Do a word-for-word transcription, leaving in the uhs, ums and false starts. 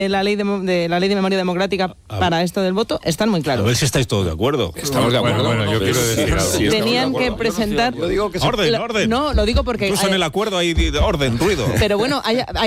la ley de, de la ley de memoria democrática a para ver. esto del voto están muy A claros. ver si estáis todos de acuerdo. Estamos de acuerdo. Bueno, bueno, yo quiero decir algo. Sí, estamos Tenían de que acuerdo. presentar... Yo digo que se- Orden, Lo- orden. No, lo digo porque... Incluso en hay- el acuerdo hay de- orden, ruido. Pero bueno, hay, hay